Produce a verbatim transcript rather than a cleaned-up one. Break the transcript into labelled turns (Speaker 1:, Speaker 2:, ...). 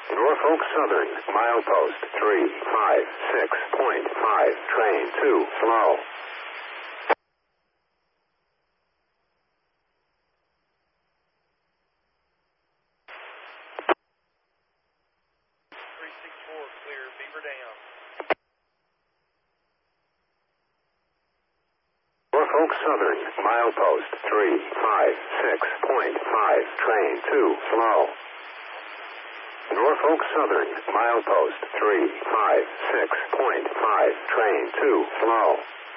Speaker 1: Norfolk Southern, milepost three five six point five, train two, slow.
Speaker 2: three six four, clear, Beaver Dam.
Speaker 1: Norfolk Southern, milepost three five six point five, train two, slow. Norfolk Southern, milepost three five six point five, train two, slow.